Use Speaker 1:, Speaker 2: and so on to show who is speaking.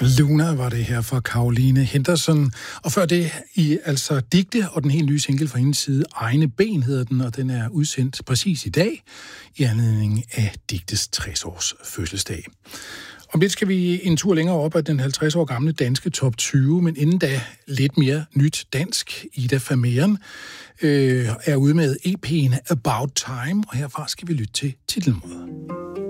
Speaker 1: Luna var det her fra Caroline Henderson. Og før det altså Digte og den helt nye single fra hendes side, Egne Ben hedder den, og den er udsendt præcis i dag i anledning af Digtes 60-års fødselsdag. Om lidt skal vi en tur længere op af den 50 år gamle danske top 20, men inden da lidt mere nyt dansk. Ida Vermeeren er ude med EP'en About Time, og herfra skal vi lytte til titelnummeret.